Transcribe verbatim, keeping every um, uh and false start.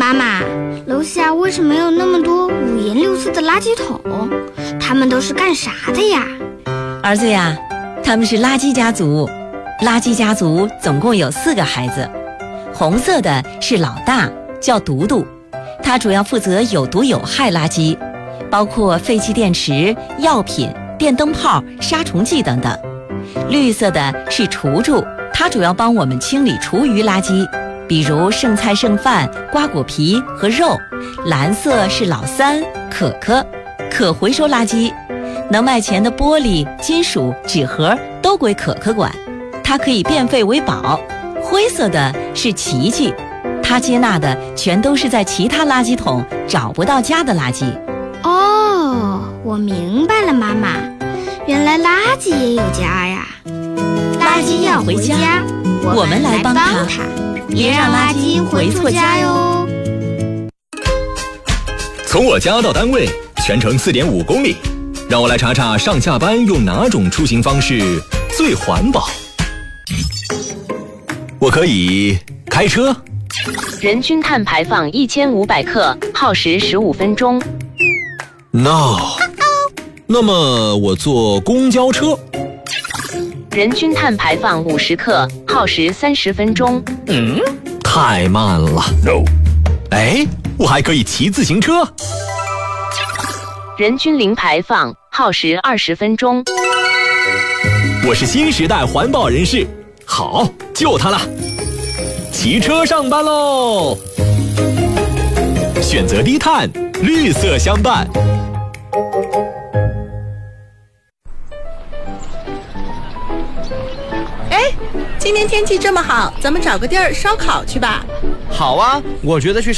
妈妈，楼下为什么有那么多五颜六色的垃圾桶？他们都是干啥的呀？ 儿子呀，他们是垃圾家族。垃圾家族总共有四个孩子，红色的是老大，叫独独，他主要负责有毒有害垃圾，包括废弃电池、药品、电灯泡、杀虫剂等等。绿色的是厨厨，他主要帮我们清理厨余垃圾，比如剩菜剩饭、瓜果皮和肉。蓝色是老三，可可，可回收垃圾，能卖钱的玻璃、金属、纸盒都归可可管，它可以变废为宝。灰色的是琪琪，他接纳的全都是在其他垃圾桶找不到家的垃圾。 哦，我明白了，妈妈，原来垃圾也有家呀。垃圾要回家， 我们来帮他， 别让垃圾回错家哟。 从我家到单位全程 四点五公里，让我来查查上下班用哪种出行方式最环保。我可以开车， 人均碳排放一千五百克，耗时十五分钟。 No， 那么我坐公交车， 人均碳排放五十克，耗时三十分钟。 嗯，太慢了。No， 哎，我还可以骑自行车， 人均零排放，耗时二十分钟。 我是新时代环保人士，好，就它了，骑车上班喽！选择低碳，绿色相伴。 哎，今天天气这么好，咱们找个地儿烧烤去吧。 好啊，我觉得去